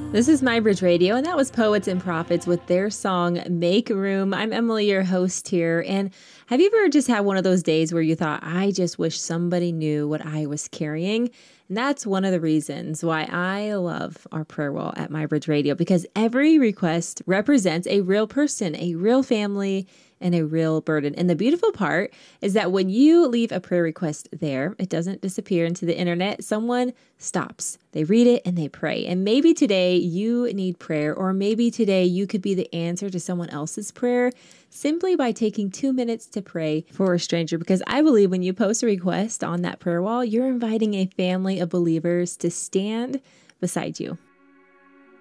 This is My Bridge Radio, and that was Poets and Prophets with their song Make Room. I'm Emily, your host here. And have you ever just had one of those days where you thought, I just wish somebody knew what I was carrying? And that's one of the reasons why I love our prayer wall at My Bridge Radio, because every request represents a real person, a real family, and a real burden. And the beautiful part is that when you leave a prayer request there, it doesn't disappear into the internet. Someone stops, they read it, and they pray. And maybe today you need prayer, or maybe today you could be the answer to someone else's prayer simply by taking 2 minutes to pray for a stranger. Because I believe when you post a request on that prayer wall, you're inviting a family of believers to stand beside you.